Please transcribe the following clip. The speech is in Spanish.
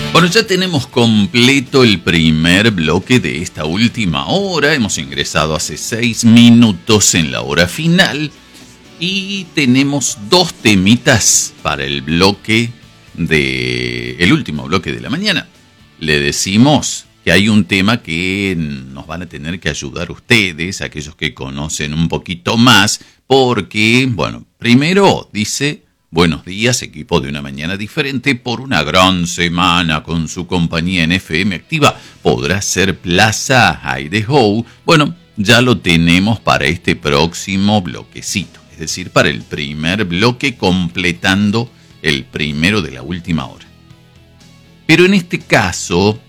Bueno, ya tenemos completo el primer bloque de esta última hora. Hemos ingresado hace 6 minutos en la hora final. Y tenemos 2 temitas para el último bloque de la mañana. Le decimos que hay un tema que nos van a tener que ayudar ustedes, aquellos que conocen un poquito más, porque, bueno, primero dice: buenos días, equipo de Una Mañana Diferente, por una gran semana con su compañía en FM Activa. ¿Podrá ser Plaza Idaho? Bueno, ya lo tenemos para este próximo bloquecito, es decir, para el primer bloque, completando el primero de la última hora. Pero en este caso